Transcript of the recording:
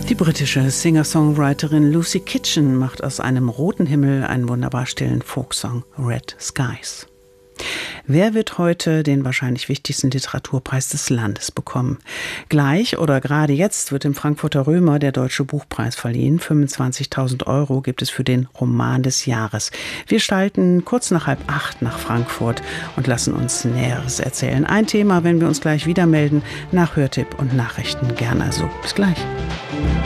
Die britische Singer-Songwriterin Lucy Kitchen macht aus einem roten Himmel einen wunderbar stillen Folksong, Red Skies. Wer wird heute den wahrscheinlich wichtigsten Literaturpreis des Landes bekommen? Gleich oder gerade jetzt wird im Frankfurter Römer der Deutsche Buchpreis verliehen. 25.000 € gibt es für den Roman des Jahres. Wir schalten kurz nach 7:30 nach Frankfurt und lassen uns Näheres erzählen. Ein Thema, wenn wir uns gleich wieder melden, nach Hörtipp und Nachrichten. Gerne also. Bis gleich.